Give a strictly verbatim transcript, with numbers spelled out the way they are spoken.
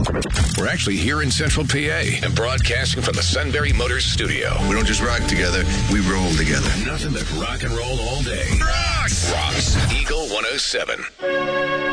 We're actually here in Central P A and broadcasting from the Sunbury Motors studio. We don't just rock together, we roll together. Nothing but rock and roll all day. Rock! Rocks Eagle one oh seven.